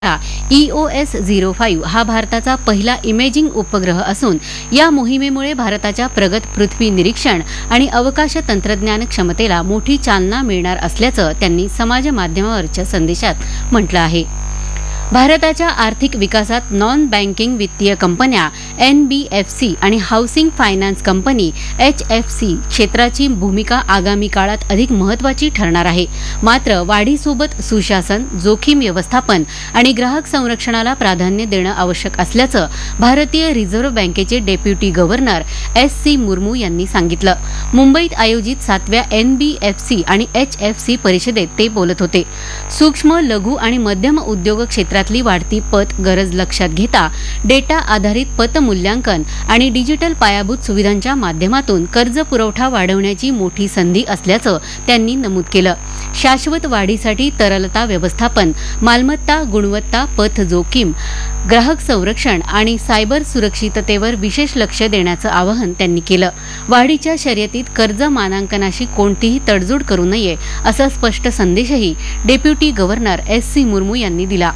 EOS-05 हा भारताचा पहिला इमेजिंग उपग्रह असून या मोहिमेमुळे भारताच्या प्रगत पृथ्वी निरीक्षण आणि अवकाश तंत्रज्ञान क्षमतेला मोठी चालना मिळणार असल्याचं त्यांनी समाज माध्यमावरच्या संदेशात म्हटलं आहे. भारताच्या आर्थिक विकासात नॉन बँकिंग वित्तीय कंपन्या NBFC आणि हाऊसिंग फायनान्स कंपनी HFC क्षेत्राची भूमिका आगामी काळात अधिक महत्त्वाची ठरणार आहे. मात्र वाढीसोबत सुशासन, जोखीम व्यवस्थापन आणि ग्राहक संरक्षणाला प्राधान्य देणं आवश्यक असल्याचं भारतीय रिझर्व्ह बँकेचे डेप्युटी गव्हर्नर SC मुर्मू यांनी सांगितलं. मुंबईत आयोजित 7व्या NBFC आणि HFC परिषदेत ते बोलत होते. सूक्ष्म, लघु आणि मध्यम उद्योग क्षेत्रातली वाढती पत गरज लक्षात घेता डेटा आधारित पत मूल्यांकन आणि डिजिटल पायाभूत सुविधांच्या माध्यमातून कर्ज पुरवठा वाढवण्याची मोठी संधी असल्याचं त्यांनी नमूद केलं. शाश्वत वाढीसाठी तरलता व्यवस्थापन, मालमत्ता गुणवत्ता, पत जोखीम, ग्राहक संरक्षण आणि सायबर सुरक्षिततेवर विशेष लक्ष देण्याचं आवाहन त्यांनी केलं. वाढीच्या शर्यतीत कर्ज मानांकनाशी कोणतीही तडजोड करू नये असा स्पष्ट संदेशही डेप्युटी गव्हर्नर SC मुर्मू यांनी दिला.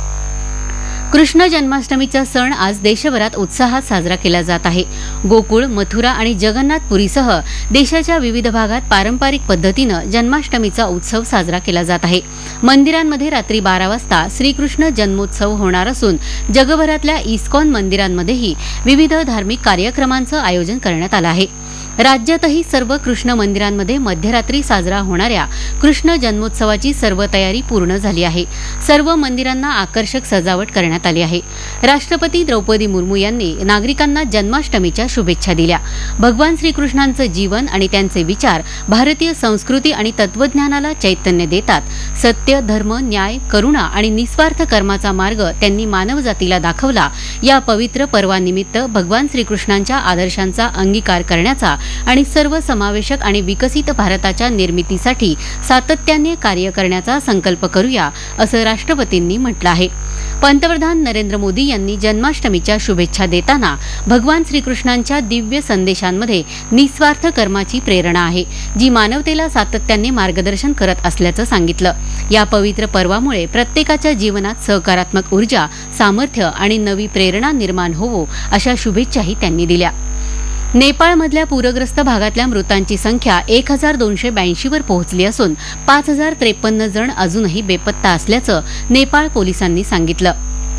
कृष्ण जन्माष्टमीचा सण आज देशभरात उत्साहात साजरा केला जात आहे. गोकुळ, मथुरा आणि जगन्नाथपुरीसह देशाच्या विविध भागात पारंपरिक पद्धतीनं जन्माष्टमीचा उत्सव साजरा केला जात आहे. मंदिरांमध्ये रात्री 12 वाजता श्रीकृष्ण जन्मोत्सव होणार असून जगभरातल्या इस्कॉन मंदिरांमध्येही विविध धार्मिक कार्यक्रमांचं आयोजन करण्यात आलं आहे. राज्यातही सर्व कृष्ण मंदिरांमध्ये मध्यरात्री साजरा होणाऱ्या कृष्ण जन्मोत्सवाची सर्व तयारी पूर्ण झाली आहे. सर्व मंदिरांना आकर्षक सजावट करण्यात आली आहे. राष्ट्रपती द्रौपदी मुर्मू यांनी नागरिकांना जन्माष्टमीच्या शुभेच्छा दिल्या. भगवान श्रीकृष्णांचं जीवन आणि त्यांचे विचार भारतीय संस्कृती आणि तत्वज्ञानाला चैतन्य देतात. सत्य, धर्म, न्याय, करुणा आणि निस्वार्थ कर्माचा मार्ग त्यांनी मानवजातीला दाखवला. या पवित्र पर्वानिमित्त भगवान श्रीकृष्णांच्या आदर्शांचा अंगीकार करण्याचा आणि सर्वसमावेशक आणि विकसित भारताच्या निर्मितीसाठी सातत्याने कार्य करण्याचा संकल्प करूया असं राष्ट्रपतींनी म्हटलं आहे. पंतप्रधान नरेंद्र मोदी यांनी जन्माष्टमीच्या शुभेच्छा देताना भगवान श्रीकृष्णांच्या दिव्य संदेशांमध्ये निस्वार्थ कर्माची प्रेरणा आहे, जी मानवतेला सातत्याने मार्गदर्शन करत असल्याचं सांगितलं. या पवित्र पर्वामुळे प्रत्येकाच्या जीवनात सकारात्मक ऊर्जा, सामर्थ्य आणि नवी प्रेरणा निर्माण होवो अशा शुभेच्छाही त्यांनी दिल्या. नेपाळमधल्या पूरग्रस्त भागातल्या मृतांची संख्या 1282 वर पोहोचली असून 5053 जण अजूनही बेपत्ता असल्याचं नेपाळ पोलिसांनी सांगितलं.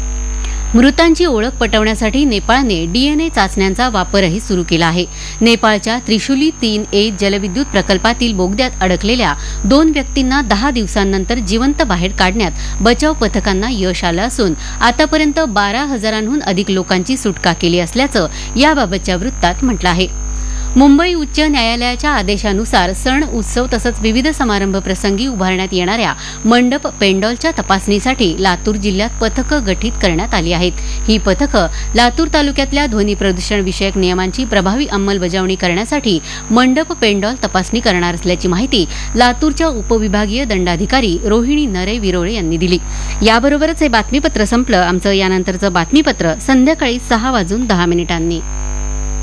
मृतांची ओळख पटवण्यासाठी नेपाळने DNA चाचण्यांचा वापरही सुरू केला आहे. नेपाळच्या त्रिशुली 3A जलविद्युत प्रकल्पातील बोगद्यात अडकलेल्या 2 व्यक्तींना 10 दिवसांनंतर जिवंत बाहेर काढण्यात बचाव पथकांना यश आलं असून आतापर्यंत 12,000हून अधिक लोकांची सुटका केली असल्याचं याबाबतच्या वृत्तात म्हटलं आहे. मुंबई उच्च न्यायालयाच्या आदेशानुसार सण, उत्सव तसंच विविध समारंभ प्रसंगी उभारण्यात येणाऱ्या मंडप, पेंडॉलच्या तपासणीसाठी लातूर जिल्ह्यात पथकं गठीत करण्यात आली आहेत. ही पथकं लातूर तालुक्यातल्या ध्वनी प्रदूषण विषयक नियमांची प्रभावी अंमलबजावणी करण्यासाठी मंडप, पेंडॉल तपासणी करणार असल्याची माहिती लातूरच्या उपविभागीय दंडाधिकारी रोहिणी नरे विरोळे यांनी दिली. याबरोबरच हे बातमीपत्र संपलं. आमचं यानंतरचं बातमीपत्र संध्याकाळी 6:10 वाजून